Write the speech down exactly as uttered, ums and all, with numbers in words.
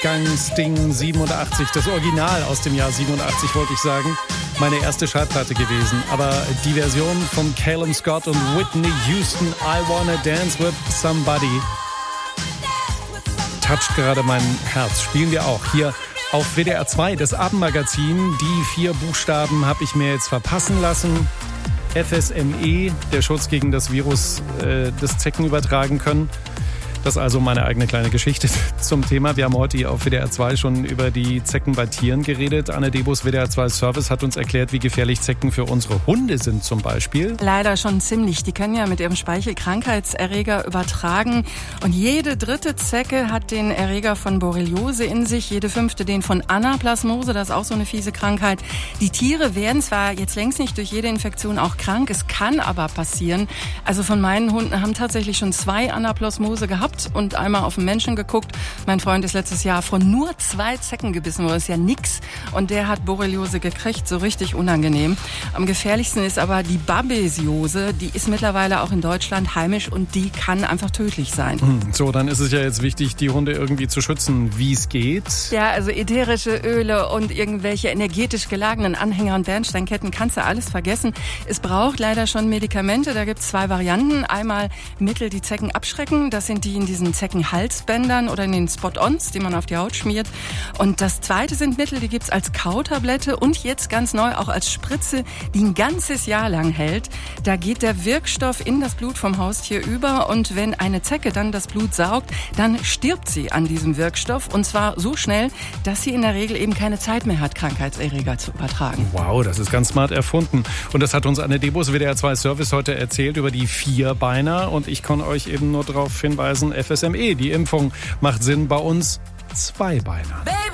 Wolfgang siebenundachtzig, das Original aus dem Jahr siebenundachtzig, wollte ich sagen. Meine erste Schallplatte gewesen. Aber die Version von Calum Scott und Whitney Houston, I Wanna Dance With Somebody, toucht gerade mein Herz. Spielen wir auch hier auf W D R zwei, das Abendmagazin. Die vier Buchstaben habe ich mir jetzt verpassen lassen. F S M E, der Schutz gegen das Virus äh, des Zecken übertragen können. Das ist also meine eigene kleine Geschichte zum Thema. Wir haben heute hier auf W D R zwei schon über die Zecken bei Tieren geredet. Anne Debus, W D R zwei Service, hat uns erklärt, wie gefährlich Zecken für unsere Hunde sind zum Beispiel. Leider schon ziemlich. Die können ja mit ihrem Speichel Krankheitserreger übertragen. Und jede dritte Zecke hat den Erreger von Borreliose in sich, jede fünfte den von Anaplasmose, das ist auch so eine fiese Krankheit. Die Tiere werden zwar jetzt längst nicht durch jede Infektion auch krank, es kann aber passieren. Also von meinen Hunden haben tatsächlich schon zwei Anaplasmose gehabt und einmal auf den Menschen geguckt. Mein Freund ist letztes Jahr von nur zwei Zecken gebissen worden, das ist ja nix. Und der hat Borreliose gekriegt, so richtig unangenehm. Am gefährlichsten ist aber die Babesiose, die ist mittlerweile auch in Deutschland heimisch und die kann einfach tödlich sein. So, dann ist es ja jetzt wichtig, die Hunde irgendwie zu schützen, wie es geht. Ja, also ätherische Öle und irgendwelche energetisch gelagenen Anhänger und Bernsteinketten kannst du alles vergessen. Es braucht leider schon Medikamente, da gibt es zwei Varianten. Einmal Mittel, die Zecken abschrecken, das sind die in diesen Zeckenhalsbändern oder in den Spot-Ons, die man auf die Haut schmiert. Und das zweite sind Mittel, die gibt's als Kautablette und jetzt ganz neu auch als Spritze, die ein ganzes Jahr lang hält. Da geht der Wirkstoff in das Blut vom Haustier über und wenn eine Zecke dann das Blut saugt, dann stirbt sie an diesem Wirkstoff und zwar so schnell, dass sie in der Regel eben keine Zeit mehr hat, Krankheitserreger zu übertragen. Wow, das ist ganz smart erfunden. Und das hat uns Anne Debus, W D R zwei Service, heute erzählt über die Vierbeiner und ich kann euch eben nur darauf hinweisen, F S M E, die Impfung macht Sinn bei uns Zweibeiner.